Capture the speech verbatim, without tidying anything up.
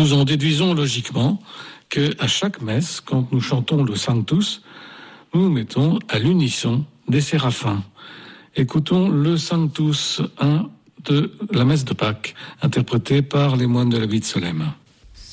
nous en déduisons logiquement que à chaque messe, quand nous chantons le Sanctus, nous nous mettons à l'unisson des séraphins. Écoutons le Sanctus un de la messe de Pâques, interprété par les moines de l'abbaye de Solesmes.